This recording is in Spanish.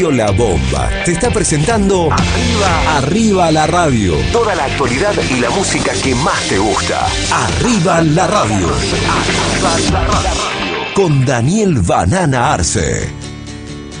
La Bomba te está presentando Arriba la Radio. Toda la actualidad y la música que más te gusta. Arriba la Radio. Con Daniel Banana Arce.